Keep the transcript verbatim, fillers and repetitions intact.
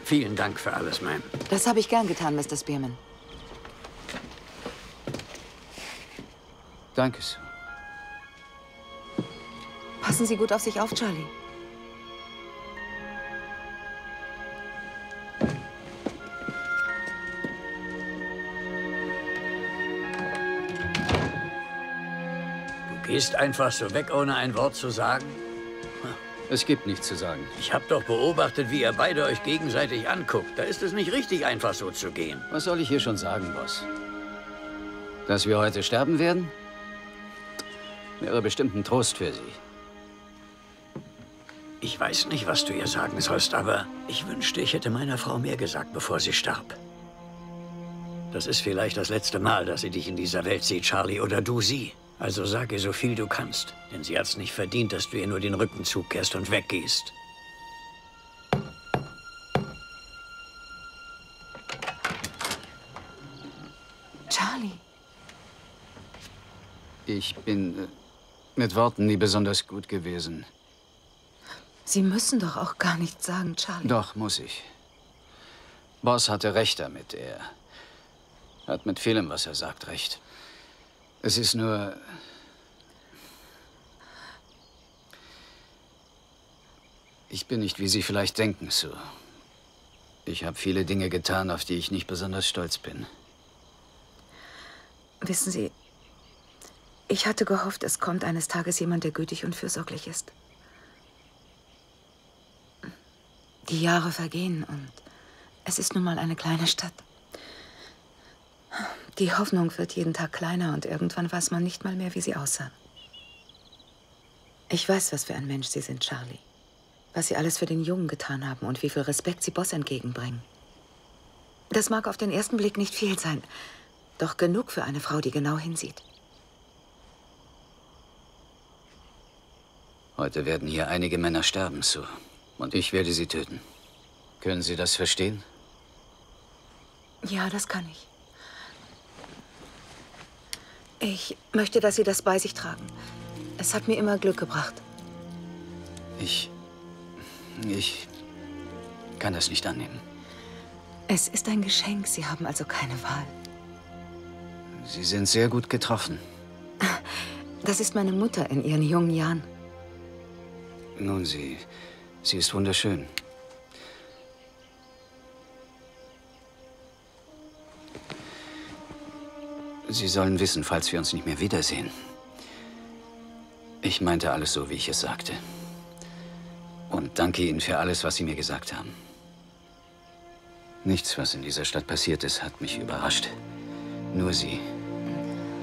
Vielen Dank für alles, Ma'am. Das habe ich gern getan, Mister Spearman. Danke, Sue. Passen Sie gut auf sich auf, Charlie. Du gehst einfach so weg, ohne ein Wort zu sagen? Es gibt nichts zu sagen. Ich habe doch beobachtet, wie ihr beide euch gegenseitig anguckt. Da ist es nicht richtig, einfach so zu gehen. Was soll ich hier schon sagen, Boss? Dass wir heute sterben werden? Wäre bestimmt ein Trost für Sie. Ich weiß nicht, was du ihr sagen sollst, aber ich wünschte, ich hätte meiner Frau mehr gesagt, bevor sie starb. Das ist vielleicht das letzte Mal, dass sie dich in dieser Welt sieht, Charlie, oder du sie. Also sag ihr so viel du kannst, denn sie hat's nicht verdient, dass du ihr nur den Rücken zukehrst und weggehst. Charlie. Ich bin äh, mit Worten nie besonders gut gewesen. Sie müssen doch auch gar nichts sagen, Charlie. Doch, muss ich. Boss hatte recht damit. Er hat mit vielem, was er sagt, recht. Es ist nur... Ich bin nicht, wie Sie vielleicht denken, Sue. Ich habe viele Dinge getan, auf die ich nicht besonders stolz bin. Wissen Sie, ich hatte gehofft, es kommt eines Tages jemand, der gütig und fürsorglich ist. Die Jahre vergehen und es ist nun mal eine kleine Stadt. Die Hoffnung wird jeden Tag kleiner und irgendwann weiß man nicht mal mehr, wie sie aussah. Ich weiß, was für ein Mensch Sie sind, Charlie. Was Sie alles für den Jungen getan haben und wie viel Respekt Sie Boss entgegenbringen. Das mag auf den ersten Blick nicht viel sein, doch genug für eine Frau, die genau hinsieht. Heute werden hier einige Männer sterben, Sue. Und ich werde sie töten. Können Sie das verstehen? Ja, das kann ich. Ich möchte, dass Sie das bei sich tragen. Es hat mir immer Glück gebracht. Ich... Ich kann das nicht annehmen. Es ist ein Geschenk. Sie haben also keine Wahl. Sie sind sehr gut getroffen. Das ist meine Mutter in ihren jungen Jahren. Nun, sie... Sie ist wunderschön. Sie sollen wissen, falls wir uns nicht mehr wiedersehen. Ich meinte alles so, wie ich es sagte. Und danke Ihnen für alles, was Sie mir gesagt haben. Nichts, was in dieser Stadt passiert ist, hat mich überrascht. Nur Sie.